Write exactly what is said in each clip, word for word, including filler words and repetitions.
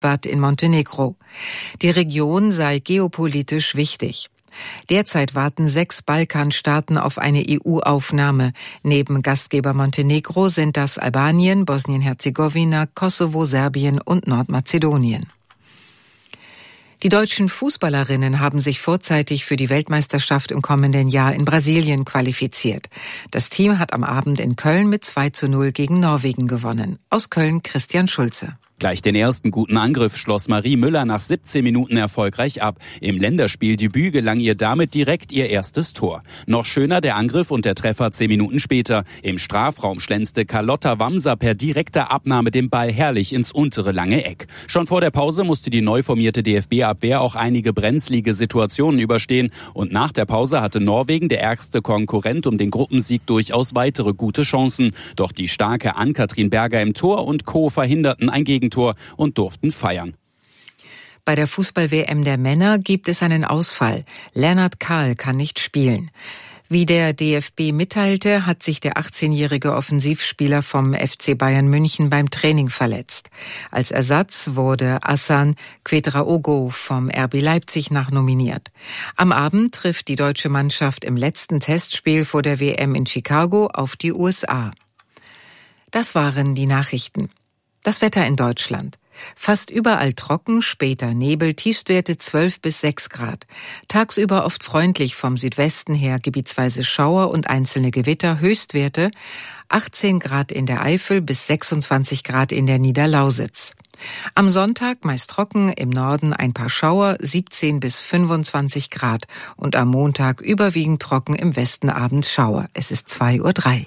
Bad in Montenegro. Die Region sei geopolitisch wichtig. Derzeit warten sechs Balkanstaaten auf eine E U-Aufnahme. Neben Gastgeber Montenegro sind das Albanien, Bosnien-Herzegowina, Kosovo, Serbien und Nordmazedonien. Die deutschen Fußballerinnen haben sich vorzeitig für die Weltmeisterschaft im kommenden Jahr in Brasilien qualifiziert. Das Team hat am Abend in Köln mit zwei zu null gegen Norwegen gewonnen. Aus Köln Christian Schulze. Gleich den ersten guten Angriff schloss Marie Müller nach siebzehn Minuten erfolgreich ab. Im Länderspieldebüt gelang ihr damit direkt ihr erstes Tor. Noch schöner der Angriff und der Treffer zehn Minuten später. Im Strafraum schlänzte Carlotta Wamser per direkter Abnahme den Ball herrlich ins untere lange Eck. Schon vor der Pause musste die neu formierte D F B-Abwehr auch einige brenzlige Situationen überstehen. Und nach der Pause hatte Norwegen, der ärgste Konkurrent um den Gruppensieg, durchaus weitere gute Chancen. Doch die starke Ann-Kathrin Berger im Tor und Co. verhinderten ein Gegentor und durften feiern. Bei der Fußball-W M der Männer gibt es einen Ausfall. Lennart Kahl kann nicht spielen. Wie der D F B mitteilte, hat sich der achtzehnjährige Offensivspieler vom F C Bayern München beim Training verletzt. Als Ersatz wurde Hassan Kwedraogo vom R B Leipzig nachnominiert. Am Abend trifft die deutsche Mannschaft im letzten Testspiel vor der W M in Chicago auf die U S A. Das waren die Nachrichten. Das Wetter in Deutschland. Fast überall trocken, später Nebel, Tiefstwerte zwölf bis sechs Grad. Tagsüber oft freundlich vom Südwesten her, gebietsweise Schauer und einzelne Gewitter, Höchstwerte achtzehn Grad in der Eifel bis sechsundzwanzig Grad in der Niederlausitz. Am Sonntag meist trocken, im Norden ein paar Schauer, siebzehn bis fünfundzwanzig Grad. Und am Montag überwiegend trocken, im Westen abends Schauer. Es ist zwei Uhr drei.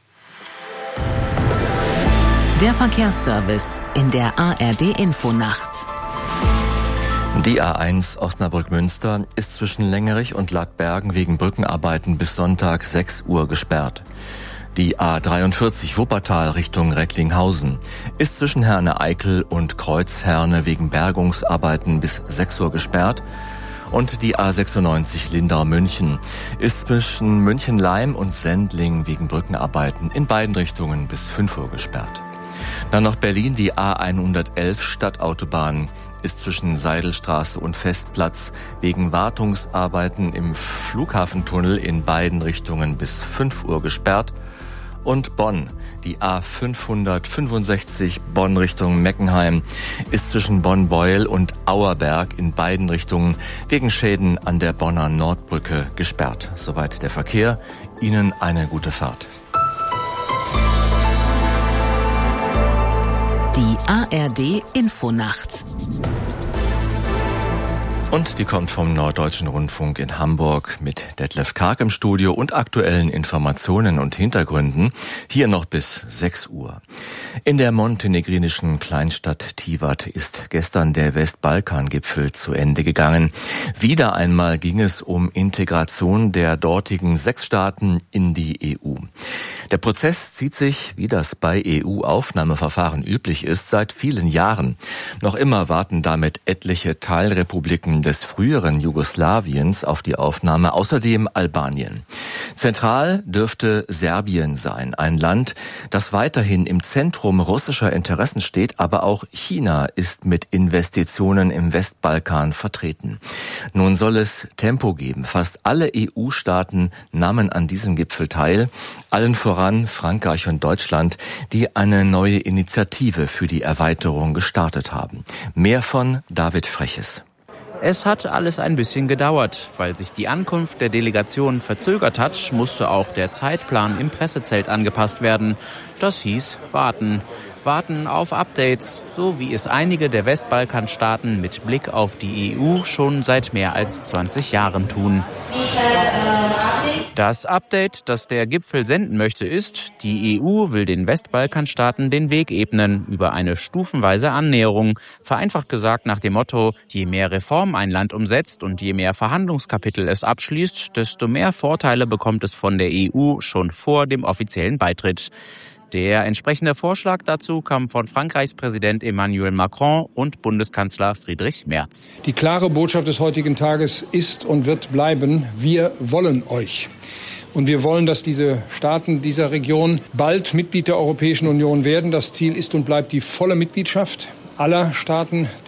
Der Verkehrsservice in der A R D-Infonacht. Die A eins Osnabrück-Münster ist zwischen Längerich und Lackbergen wegen Brückenarbeiten bis Sonntag sechs Uhr gesperrt. Die A dreiundvierzig Wuppertal Richtung Recklinghausen ist zwischen Herne-Eickel und Kreuzherne wegen Bergungsarbeiten bis sechs Uhr gesperrt. Und die A sechsundneunzig Lindau-München ist zwischen München-Leim und Sendling wegen Brückenarbeiten in beiden Richtungen bis fünf Uhr gesperrt. Dann noch Berlin, die A hundertelf Stadtautobahn ist zwischen Seidelstraße und Festplatz wegen Wartungsarbeiten im Flughafentunnel in beiden Richtungen bis fünf Uhr gesperrt. Und Bonn, die A fünfhundertfünfundsechzig Bonn Richtung Meckenheim ist zwischen Bonn-Beuel und Auerberg in beiden Richtungen wegen Schäden an der Bonner Nordbrücke gesperrt. Soweit der Verkehr. Ihnen eine gute Fahrt. Die A R D-Infonacht. Und die kommt vom Norddeutschen Rundfunk in Hamburg mit Detlef Karg im Studio und aktuellen Informationen und Hintergründen. Hier noch bis sechs Uhr. In der montenegrinischen Kleinstadt Tivat ist gestern der Westbalkan-Gipfel zu Ende gegangen. Wieder einmal ging es um Integration der dortigen sechs Staaten in die E U. Der Prozess zieht sich, wie das bei E U-Aufnahmeverfahren üblich ist, seit vielen Jahren. Noch immer warten damit etliche Teilrepubliken des früheren Jugoslawiens auf die Aufnahme, außerdem Albanien. Zentral dürfte Serbien sein, ein Land, das weiterhin im Zentrum russischer Interessen steht, aber auch China ist mit Investitionen im Westbalkan vertreten. Nun soll es Tempo geben. Fast alle E U-Staaten nahmen an diesem Gipfel teil, allen voran Frankreich und Deutschland, die eine neue Initiative für die Erweiterung gestartet haben. Mehr von David Freches. Es hat alles ein bisschen gedauert. Weil sich die Ankunft der Delegation verzögert hat, musste auch der Zeitplan im Pressezelt angepasst werden. Das hieß warten. Warten auf Updates, so wie es einige der Westbalkanstaaten mit Blick auf die E U schon seit mehr als zwanzig Jahren tun. Das Update, das der Gipfel senden möchte, ist, die E U will den Westbalkanstaaten den Weg ebnen über eine stufenweise Annäherung. Vereinfacht gesagt nach dem Motto, je mehr Reformen ein Land umsetzt und je mehr Verhandlungskapitel es abschließt, desto mehr Vorteile bekommt es von der E U schon vor dem offiziellen Beitritt. Der entsprechende Vorschlag dazu kam von Frankreichs Präsident Emmanuel Macron und Bundeskanzler Friedrich Merz. Die klare Botschaft des heutigen Tages ist und wird bleiben, wir wollen euch. Und wir wollen, dass diese Staaten dieser Region bald Mitglied der Europäischen Union werden. Das Ziel ist und bleibt die volle Mitgliedschaft aller Staaten